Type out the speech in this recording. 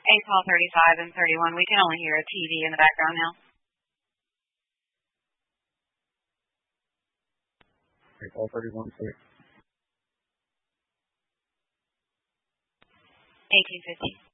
Paul 35 and 31. We can only hear a TV in the background now. Paul 31, please. 1850.